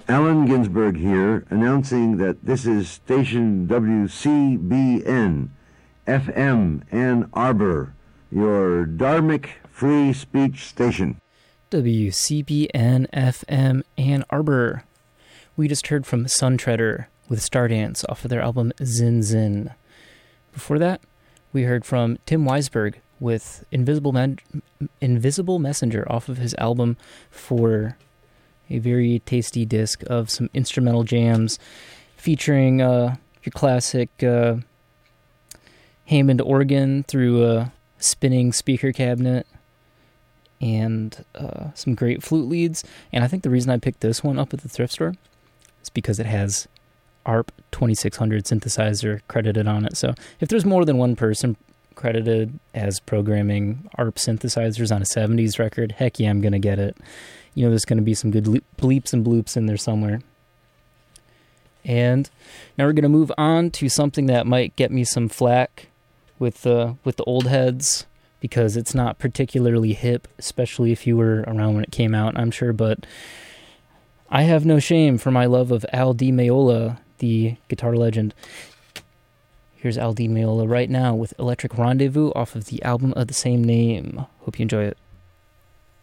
Allen Ginsberg here, announcing that this is station WCBN, FM Ann Arbor, your Dharmic free speech station. WCBN FM Ann Arbor. We just heard from Suntreader with Stardance off of their album Zin Zin. Before that, we heard from Tim Weisberg with Invisible Messenger off of his album For, a very tasty disc of some instrumental jams featuring your classic Hammond organ through a spinning speaker cabinet and some great flute leads. And I think the reason I picked this one up at the thrift store is because it has ARP 2600 synthesizer credited on it. So if there's more than one person credited as programming ARP synthesizers on a 70s record, heck yeah, I'm going to get it. You know, there's going to be some good bleeps and bloops in there somewhere. And now we're going to move on to something that might get me some flack with the old heads, because it's not particularly hip, especially if you were around when it came out, I'm sure. But I have no shame for my love of Al Di Meola, the guitar legend. Here's Al Di Meola right now with Electric Rendezvous off of the album of the same name. Hope you enjoy it.